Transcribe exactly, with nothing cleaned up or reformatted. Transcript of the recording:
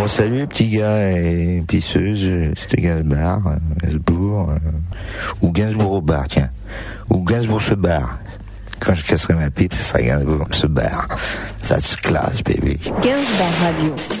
Bon, salut les petits gars et pisseuses, c'était Gainsbourg, euh, Gainsbourg, euh, ou Gainsbourg au bar, tiens. Ou Gainsbourg se barre. Quand je casserai ma pipe, ce sera Gainsbourg se barre. That's class, baby. Gainsbourg Radio.